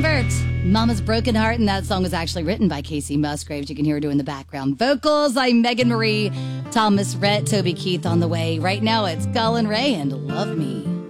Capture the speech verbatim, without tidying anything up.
Lambert, Mama's Broken Heart, and that song was actually written by Casey Musgraves. You can hear her doing the background vocals. I'm Megan Marie, Thomas Rhett, Toby Keith on the way. Right now it's Colin Ray and Love Me.